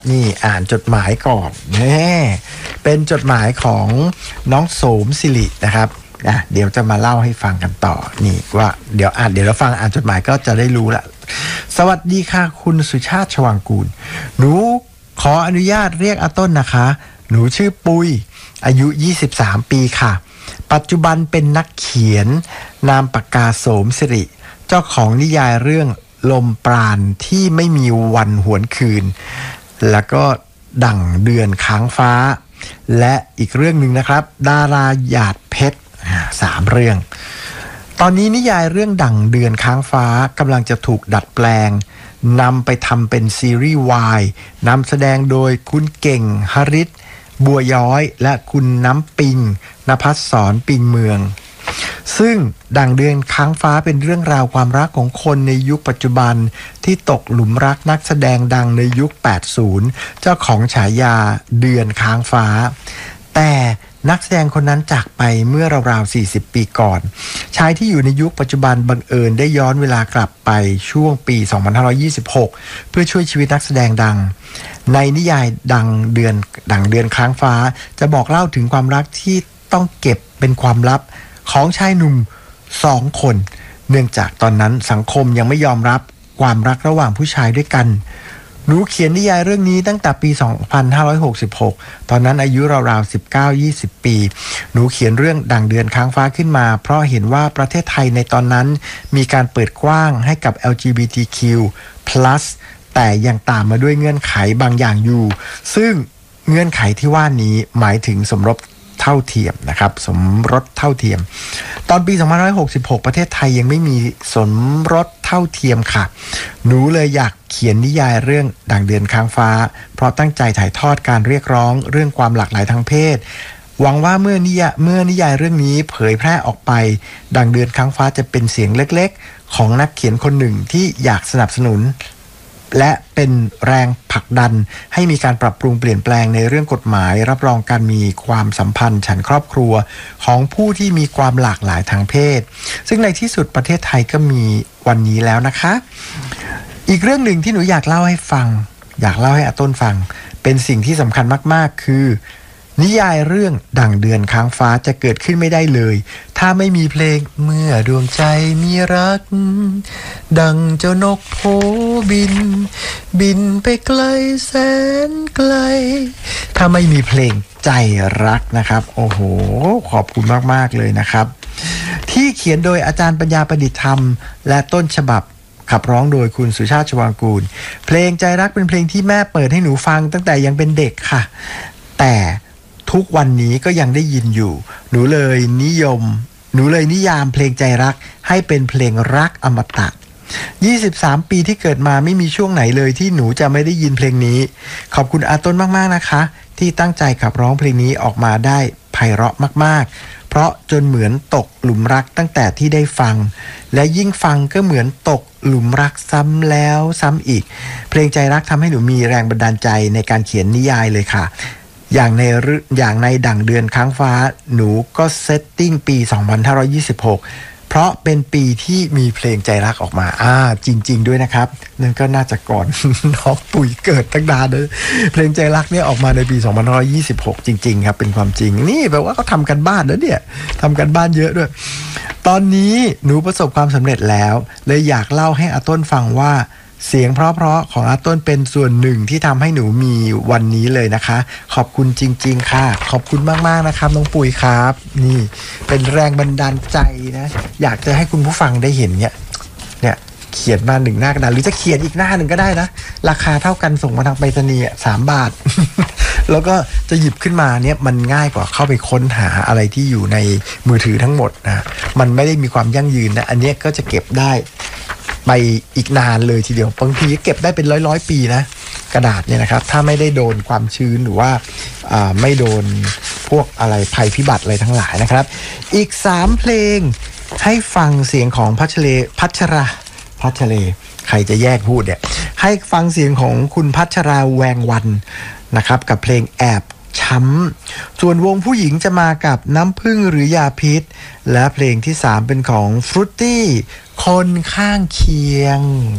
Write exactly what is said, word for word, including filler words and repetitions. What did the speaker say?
นี่อ่านจดหมายก่อนนี่เป็นจดหมายของน้องโสมศิรินะครับอ่ะเดี๋ยวจะมาเล่าให้ฟังกันต่อนี่ว่าเดี๋ยวอ่านเดี๋ยวเราฟังอ่านจดหมายก็จะได้รู้ละสวัสดีค่ะคุณสุชาติชวางกูลหนูขออนุญาตเรียกอาต้นนะคะหนูชื่อปุยอายุยี่สิบสามปีค่ะปัจจุบันเป็นนักเขียนนามปากกาโสมศิริเจ้าของนิยายเรื่องลมปราณที่ไม่มีวันหวนคืนแล้วก็ดั่งเดือนค้างฟ้าและอีกเรื่องหนึ่งนะครับดาราหยาดเพชรสามเรื่องตอนนี้นิยายเรื่องดั่งเดือนค้างฟ้ากำลังจะถูกดัดแปลงนำไปทำเป็นซีรีส์วายนำแสดงโดยคุณเก่งหฤทธิ์บัวย้อยและคุณน้ำปิงณภัสสรปิงเมืองซึ่งดั่งเดือนค้างฟ้าเป็นเรื่องราวความรักของคนในยุคปัจจุบันที่ตกหลุมรักนักแสดงดังในยุคแปดสิบเจ้าของฉายาเดือนค้างฟ้าแต่นักแสดงคนนั้นจากไปเมื่อราวๆสี่สิบปีก่อนชายที่อยู่ในยุคปัจจุบันบังเอิญได้ย้อนเวลากลับไปช่วงปีสองพันห้าร้อยยี่สิบหกเพื่อช่วยชีวิตนักแสดงดังในนิยายดังเดือนดังเดือนค้างฟ้าจะบอกเล่าถึงความรักที่ต้องเก็บเป็นความลับของชายหนุ่มสองคนเนื่องจากตอนนั้นสังคมยังไม่ยอมรับความรักระหว่างผู้ชายด้วยกันหนูเขียนนิยายเรื่องนี้ตั้งแต่ปีสองพันห้าร้อยหกสิบหกตอนนั้นอายุราวๆ สิบเก้าถึงยี่สิบ ปีหนูเขียนเรื่องดั่งเดือนค้างฟ้าขึ้นมาเพราะเห็นว่าประเทศไทยในตอนนั้นมีการเปิดกว้างให้กับ แอล จี บี ที คิว พลัส แต่ยังตามมาด้วยเงื่อนไขบางอย่างอยู่ซึ่งเงื่อนไขที่ว่านี้หมายถึงสมรสเท่าเทียมนะครับสมรสเท่าเทียมตอนปีสองพันห้าร้อยหกสิบหกประเทศไทยยังไม่มีสมรสเท่าเทียมค่ะหนูเลยอยากเขียนนิยายเรื่องดั่งเดือนค้างฟ้าเพราะตั้งใจถ่ายทอดการเรียกร้องเรื่องความหลากหลายทางเพศหวังว่าเมื่อนิยายเมื่อนิยายเรื่องนี้เผยแพร่ออกไปดั่งเดือนค้างฟ้าจะเป็นเสียงเล็กๆของนักเขียนคนหนึ่งที่อยากสนับสนุนและเป็นแรงผลักดันให้มีการปรับปรุงเปลี่ยนแปลงในเรื่องกฎหมายรับรองการมีความสัมพันธ์ฉันครอบครัวของผู้ที่มีความหลากหลายทางเพศซึ่งในที่สุดประเทศไทยก็มีวันนี้แล้วนะคะอีกเรื่องหนึ่งที่หนูอยากเล่าให้ฟังอยากเล่าให้อาต้นฟังเป็นสิ่งที่สำคัญมากๆคือนิยายเรื่องดั่งเดือนค้างฟ้าจะเกิดขึ้นไม่ได้เลยถ้าไม่มีเพลงเมื่อดวงใจมีรักดังเจ้านกโผบินบินไปไกลแสนไกลถ้าไม่มีเพลงใจรักนะครับโอ้โหขอบคุณมากๆเลยนะครับที่เขียนโดยอาจารย์ปัญญาประดิษฐ์ธรรมและต้นฉบับขับร้องโดยคุณสุชาติชวางกูลเพลงใจรักเป็นเพลงที่แม่เปิดให้หนูฟังตั้งแต่ยังเป็นเด็กค่ะแต่ทุกวันนี้ก็ยังได้ยินอยู่หนูเลยนิยมหนูเลยนิยามเพลงใจรักให้เป็นเพลงรักอมตะยี่สิบสามปีที่เกิดมาไม่มีช่วงไหนเลยที่หนูจะไม่ได้ยินเพลงนี้ขอบคุณอาต้นมากๆนะคะที่ตั้งใจขับร้องเพลงนี้ออกมาได้ไพเราะมากๆเพราะจนเหมือนตกหลุมรักตั้งแต่ที่ได้ฟังและยิ่งฟังก็เหมือนตกหลุมรักซ้ำแล้วซ้ำอีกเพลงใจรักทำให้หนูมีแรงบันดาลใจในการเขียนนิยายเลยค่ะอย่างในอย่างในดั่งเดือนค้างฟ้าหนูก็เซตติ้งปีสองพันห้าร้อยยี่สิบหกเพราะเป็นปีที่มีเพลงใจรักออกมาอ่าจริงๆด้วยนะครับนั่นก็น่าจะก่อน น้องปุ๋ยเกิดตั้งนานเลยเพลงใจรักเนี่ยออกมาในปีสองพันห้าร้อยยี่สิบหกจริงๆครับเป็นความจริงนี่แปลว่าเขาทำกันบ้านแล้วเนี่ยทำกันบ้านเยอะด้วยตอนนี้หนูประสบความสำเร็จแล้วเลยอยากเล่าให้อาต้นฟังว่าเสียงเพราะๆของอาต้นเป็นส่วนหนึ่งที่ทำให้หนูมีวันนี้เลยนะคะขอบคุณจริงๆค่ะขอบคุณมากๆนะครับน้องปุ๋ยครับนี่เป็นแรงบันดาลใจนะอยากจะให้คุณผู้ฟังได้เห็นเนี่ยเนี่ยเขียนมาหนึ่งหน้ากระดาษหรือจะเขียนอีกหน้าหนึ่งก็ได้นะราคาเท่ากันส่งมาทางไปรษณีย์สามบาท แล้วก็จะหยิบขึ้นมาเนี่ยมันง่ายกว่าเข้าไปค้นหาอะไรที่อยู่ในมือถือทั้งหมดนะมันไม่ได้มีความยั่งยืนนะอันนี้ก็จะเก็บได้ไปอีกนานเลยทีเดียวบางทีเก็บได้เป็นร้อยร้อยปีนะกระดาษเนี่ยนะครับถ้าไม่ได้โดนความชื้นหรือว่าไม่โดนพวกอะไรภัยพิบัติอะไรทั้งหลายนะครับอีกสามเพลงให้ฟังเสียงของพัชเลพัชราพัชเลใครจะแยกพูดเนี่ยให้ฟังเสียงของคุณพัชราแวงวันนะครับกับเพลงแอบช้ำส่วนวงผู้หญิงจะมากับน้ำผึ้งหรือยาพิษและเพลงที่สามเป็นของฟรุตตี้คนข้างเคียง